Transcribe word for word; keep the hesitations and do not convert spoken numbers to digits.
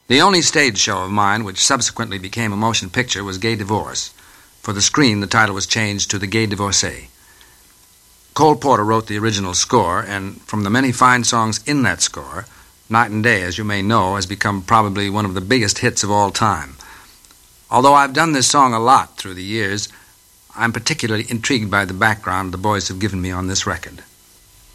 The only stage show of mine which subsequently became a motion picture was Gay Divorce. For the screen, the title was changed to The Gay Divorcee. Cole Porter wrote the original score, and from the many fine songs in that score, Night and Day, as you may know, has become probably one of the biggest hits of all time. Although I've done this song a lot through the years, I'm particularly intrigued by the background the boys have given me on this record.